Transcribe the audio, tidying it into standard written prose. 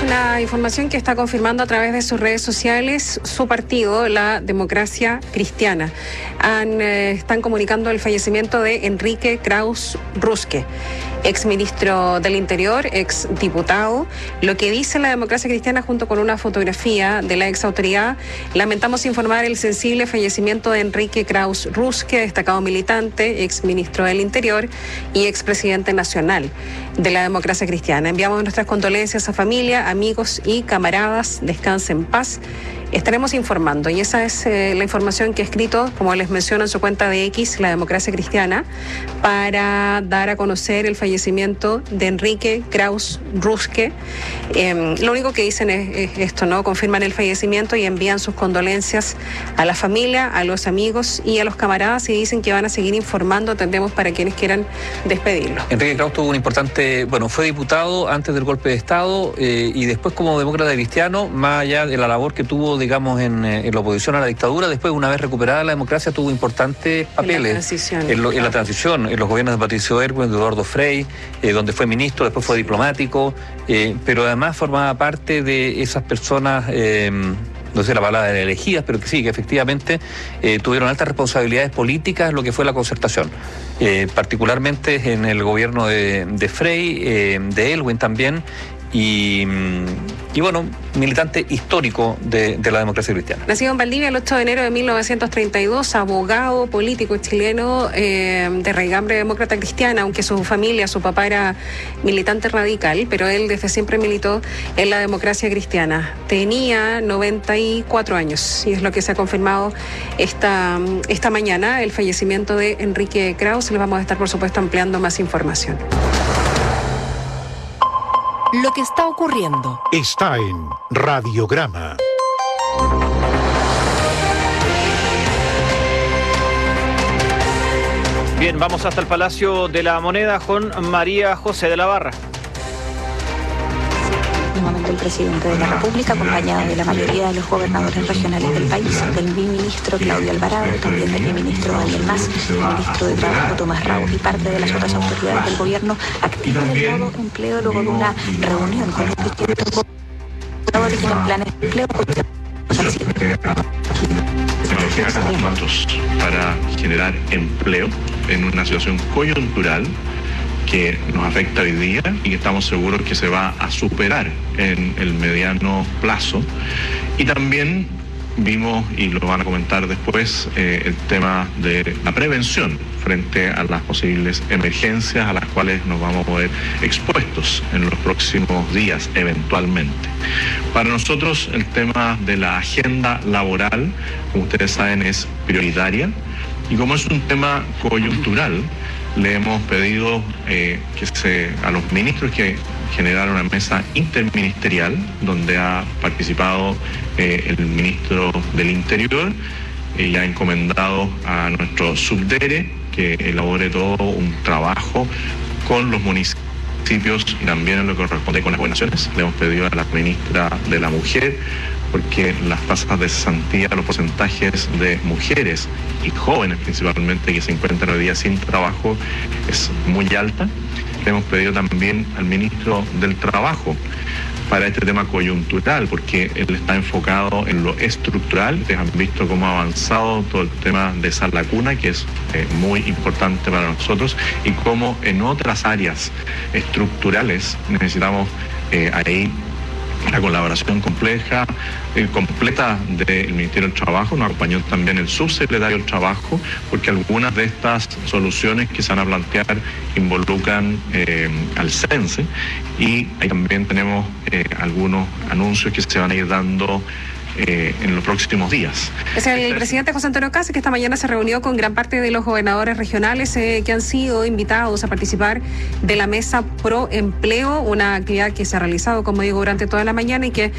una información que está confirmando a través de sus redes sociales su partido, la Democracia Cristiana. Están comunicando el fallecimiento de Enrique Krauss Ruske, exministro del Interior, exdiputado. Lo que dice la Democracia Cristiana junto con una fotografía de la exautoridad: lamentamos informar el sensible fallecimiento de Enrique Krauss Ruske, destacado militante, exministro del Interior y expresidente nacional de la Democracia Cristiana. Enviamos nuestras condolencias a familia, amigos y camaradas. Descanse en paz. Estaremos informando, y esa es la información que ha escrito, como les menciono, en su cuenta de X, la Democracia Cristiana, para dar a conocer el fallecimiento de Enrique Krauss Ruske. Lo único que dicen es esto, ¿no? Confirman el fallecimiento y envían sus condolencias a la familia, a los amigos y a los camaradas, y dicen que van a seguir informando, atendemos para quienes quieran despedirlo. Enrique Krauss tuvo un importante, fue diputado antes del golpe de Estado y después como demócrata cristiano, más allá de la labor que tuvo, digamos, en la oposición a la dictadura. Después, una vez recuperada la democracia, tuvo importantes papeles en la transición, en los gobiernos de Patricio Aylwin, de Eduardo Frei, donde fue ministro, después fue diplomático, pero además formaba parte de esas personas, no sé la palabra de elegidas, pero que sí, que efectivamente tuvieron altas responsabilidades políticas en lo que fue la concertación, particularmente en el gobierno de Frei, de Aylwin también, y militante histórico de la Democracia Cristiana. Nacido en Valdivia el 8 de enero de 1932, abogado político chileno, de raigambre demócrata cristiana, aunque su familia, su papá era militante radical, pero él desde siempre militó en la Democracia Cristiana. Tenía 94 años y es lo que se ha confirmado esta mañana, el fallecimiento de Enrique Krauss. Les vamos a estar, por supuesto, ampliando más información. Lo que está ocurriendo está en Radiograma. Bien, vamos hasta el Palacio de la Moneda con María José de la Barra. El presidente de la República, acompañada de la mayoría de los gobernadores regionales del país, del viceministro Claudio Alvarado, también del viceministro Daniel Mas, el ministro de Trabajo Tomás Raúl y parte de las otras autoridades del gobierno activan el modo empleo luego de una reunión con los distintos gobernadores y con planes de empleo. Para generar empleo en una situación coyuntural que nos afecta hoy día y que estamos seguros que se va a superar en el mediano plazo. Y también vimos, y lo van a comentar después, el tema de la prevención frente a las posibles emergencias a las cuales nos vamos a ver expuestos en los próximos días eventualmente. Para nosotros el tema de la agenda laboral, como ustedes saben, es prioritaria, y como es un tema coyuntural, le hemos pedido a los ministros que generaron una mesa interministerial donde ha participado el ministro del Interior, y ha encomendado a nuestro subdere que elabore todo un trabajo con los municipios y también en lo que corresponde con las gobernaciones. Le hemos pedido a la ministra de la Mujer, porque las tasas de cesantía, los porcentajes de mujeres y jóvenes principalmente que se encuentran hoy día sin trabajo es muy alta. Le hemos pedido también al ministro del Trabajo para este tema coyuntural, porque él está enfocado en lo estructural. Ustedes han visto cómo ha avanzado todo el tema de esa lacuna, que es muy importante para nosotros, y cómo en otras áreas estructurales necesitamos ahí la colaboración completa del Ministerio del Trabajo. Nos acompañó también el subsecretario del Trabajo, porque algunas de estas soluciones que se van a plantear involucran al CENSE, y ahí también tenemos algunos anuncios que se van a ir dando en los próximos días. Es el presidente José Antonio Kast, que esta mañana se reunió con gran parte de los gobernadores regionales que han sido invitados a participar de la Mesa Pro Empleo, una actividad que se ha realizado, como digo, durante toda la mañana y que